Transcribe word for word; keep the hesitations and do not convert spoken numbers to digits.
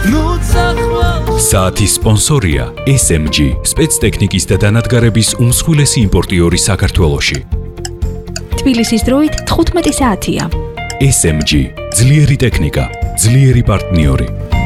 საათის სპონსორია ეს ემ ჯი, სპეცტექნიკის და დანადგარების უმსხვილესი იმპორტიორი საქართველოში. თბილისის დროით თხუთმეტი საათია. ეს ემ ჯი, ძლიერი ტექნიკა, ძლიერი პარტნიორი.